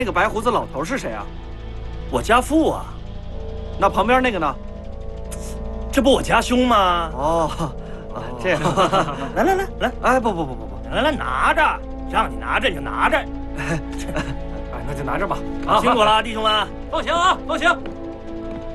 那个白胡子老头是谁啊？ 我家父啊。 那旁边那个呢？ 这不我家兄吗？ 哦，这样。 来， 哎，不， 来拿着，让你拿着你就拿着。 哎，那就拿着吧。 辛苦了，弟兄们， 放行啊，放行。